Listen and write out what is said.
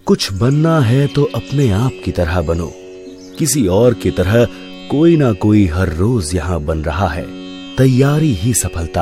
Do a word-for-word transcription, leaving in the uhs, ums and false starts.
कुछ बनना है तो अपने आप की तरह बनो, किसी और की तरह कोई ना कोई हर रोज यहाँ बन रहा है। तैयारी ही सफलता